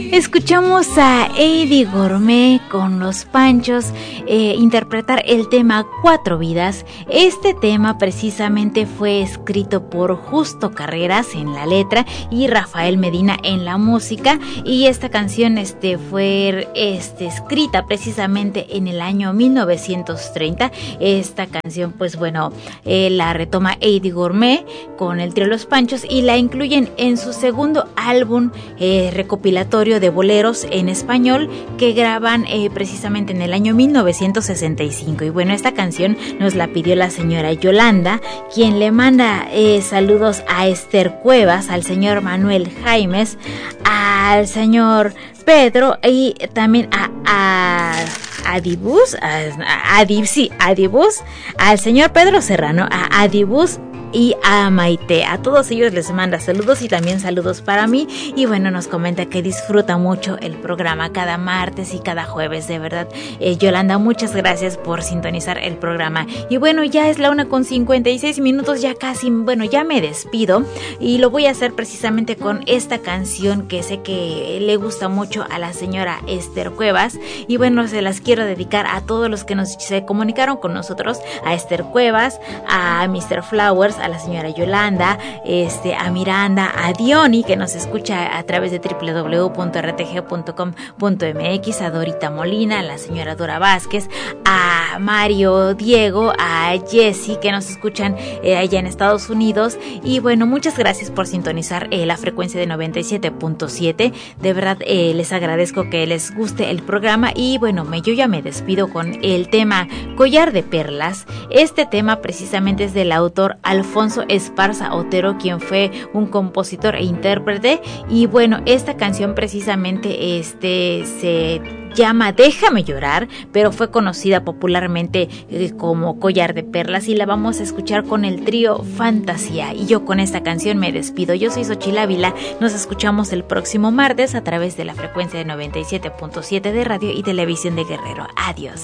Escuchamos a Eddie Gourmet con Los Panchos interpretar el tema Cuatro Vidas. Este tema precisamente fue escrito por Justo Carreras en la letra y Rafael Medina en la música, y esta canción fue escrita precisamente en el año 1930. Esta canción pues bueno, la retoma Eddie Gourmet con el trío Los Panchos y la incluyen en su segundo álbum recopilatorio de boleros en español que graban precisamente en el año 1965. Y bueno, esta canción nos la pidió la señora Yolanda, quien le manda saludos a Esther Cuevas, al señor Manuel Jaimes, al señor Pedro y también a Adibus, al señor Pedro Serrano, a Adibus y a Maite. A todos ellos les manda saludos y también saludos para mí. Y bueno, nos comenta que disfruta mucho el programa cada martes y cada jueves. De verdad, Yolanda, muchas gracias por sintonizar el programa. Y bueno, ya es la 1:56, ya casi, bueno, ya me despido. Y lo voy a hacer precisamente con esta canción que sé que le gusta mucho a la señora Esther Cuevas. Y bueno, se las quiero dedicar a todos los que se comunicaron con nosotros, a Esther Cuevas, a Mr. Flowers, a la señora Yolanda, a Miranda, a Diony, que nos escucha a través de www.rtg.com.mx, a Dorita Molina, a la señora Dora Vázquez, a Mario Diego, a Jessy, que nos escuchan allá en Estados Unidos. Y bueno, muchas gracias por sintonizar la frecuencia de 97.7. De verdad, les agradezco que les guste el programa. Y bueno, yo ya me despido con el tema Collar de Perlas. Este tema precisamente es del autor Alfonso Esparza Otero, quien fue un compositor e intérprete. Y bueno, esta canción precisamente se llama Déjame Llorar, pero fue conocida popularmente como Collar de Perlas, y la vamos a escuchar con el trío Fantasía. Y yo con esta canción me despido. Yo soy Xochitl Ávila. Nos escuchamos el próximo martes a través de la frecuencia de 97.7 de Radio y Televisión de Guerrero. Adiós.